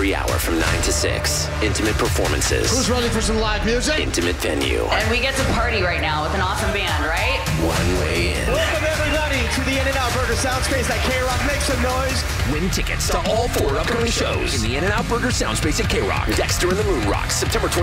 every hour from 9 to 6. Intimate performances. Who's ready for some live music? Intimate venue. And we get to party right now with an awesome band, right? One way in. Welcome everybody to the In-N-Out Burger Soundspace at K-Rock. Make some noise. Win tickets to all 4 upcoming shows in the In-N-Out Burger Soundspace at K-Rock. Dexter and the Moon Rocks, September 20th.